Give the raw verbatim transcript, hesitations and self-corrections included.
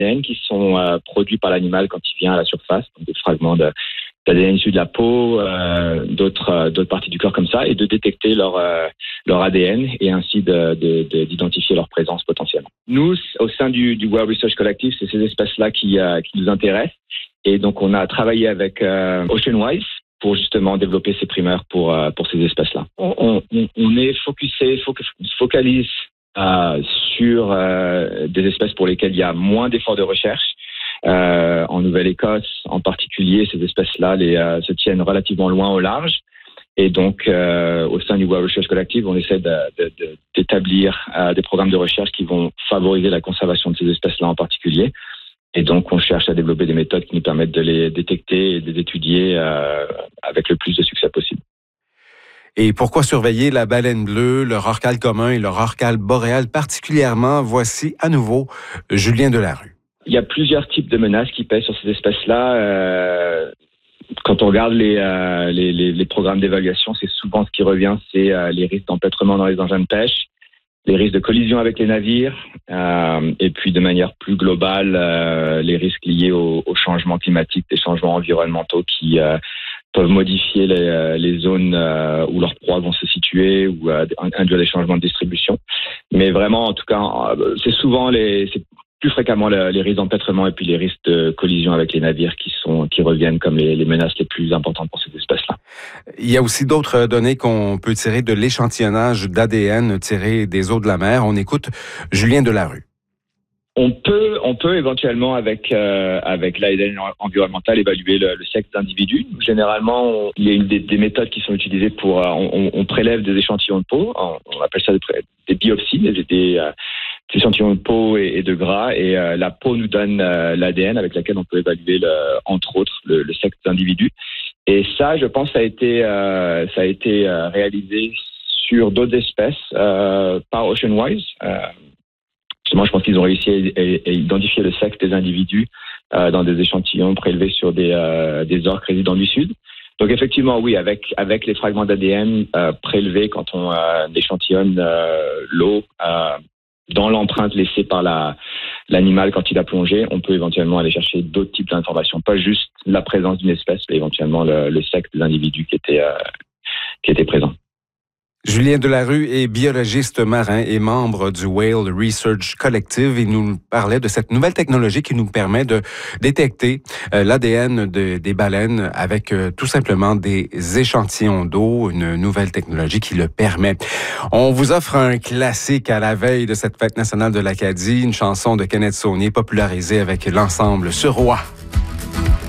A D N qui sont euh, produits par l'animal quand il vient à la surface, donc des fragments de, d'A D N issus de la peau, euh, d'autres, euh, d'autres parties du corps comme ça, et de détecter leur, euh, leur A D N et ainsi de, de, de, d'identifier leur présence potentiellement. Nous, au sein du, du Whale Research Collective, c'est ces espèces-là qui, euh, qui nous intéressent. Et donc, on a travaillé avec euh, Oceanwise pour justement développer ces primeurs pour, euh, pour ces espèces-là. On, on, on est focusé, focalise euh, sur euh, des espèces pour lesquelles il y a moins d'efforts de recherche. Euh, en Nouvelle-Écosse, en particulier, ces espèces-là les, euh, se tiennent relativement loin au large. Et donc, euh, au sein du Whale Research Collective, on essaie de, de, de, d'établir euh, des programmes de recherche qui vont favoriser la conservation de ces espèces-là en particulier. Et donc, on cherche à développer des méthodes qui nous permettent de les détecter et de les étudier euh, avec le plus de succès possible. Et pourquoi surveiller la baleine bleue, le rorqual commun et le rorqual boréal particulièrement? Voici à nouveau Julien Delarue. Il y a plusieurs types de menaces qui pèsent sur ces espèces-là. Euh, quand on regarde les, euh, les, les, les programmes d'évaluation, c'est souvent ce qui revient, c'est euh, les risques d'empêtrement dans les engins de pêche, les risques de collision avec les navires, euh, et puis de manière plus globale, euh, les risques liés au, au changement climatique, des changements environnementaux qui euh, peuvent modifier les, les zones euh, où leurs proies vont se situer ou euh, induire des changements de distribution. Mais vraiment, en tout cas, c'est souvent les... C'est plus fréquemment les risques d'empêtrement et puis les risques de collision avec les navires qui sont qui reviennent comme les, les menaces les plus importantes pour ces espèces-là. Il y a aussi d'autres données qu'on peut tirer de l'échantillonnage d'A D N tiré des eaux de la mer. On écoute Julien Delarue. On peut, on peut éventuellement avec euh, avec l'A D N environnemental évaluer le, le sexe d'individus. Généralement, on, il y a une des, des méthodes qui sont utilisées pour euh, on, on prélève des échantillons de peau. On, on appelle ça des, des biopsies, des, des, euh, des échantillons de peau et, et de gras. Et euh, la peau nous donne euh, l'A D N avec laquelle on peut évaluer le, entre autres le, le sexe d'individus. Et ça, je pense, ça a été euh, ça a été euh, réalisé sur d'autres espèces euh, par Oceanwise. Euh, Moi, je pense qu'ils ont réussi à, à identifier le sexe des individus euh, dans des échantillons prélevés sur des, euh, des orques résidents du Sud. Donc, effectivement, oui, avec, avec les fragments d'A D N euh, prélevés quand on euh, échantillonne euh, l'eau euh, dans l'empreinte laissée par la, l'animal quand il a plongé, on peut éventuellement aller chercher d'autres types d'informations, pas juste la présence d'une espèce, mais éventuellement le, le sexe des individus qui étaient, euh, qui étaient présents. Julien Delarue est biologiste marin et membre du Whale Research Collective. Il nous parlait de cette nouvelle technologie qui nous permet de détecter euh, l'A D N de, des baleines avec euh, tout simplement des échantillons d'eau, une nouvelle technologie qui le permet. On vous offre un classique à la veille de cette fête nationale de l'Acadie, une chanson de Kenneth Saunier popularisée avec l'ensemble Ce Roi.